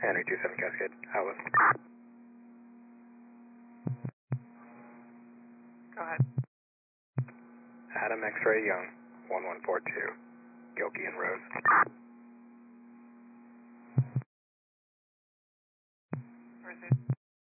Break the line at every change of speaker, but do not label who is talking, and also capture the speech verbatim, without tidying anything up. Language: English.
Henry two seven Cascade, Atlas.
Go ahead.
Adam X-Ray Young, one one four two, Gilkey and Rose.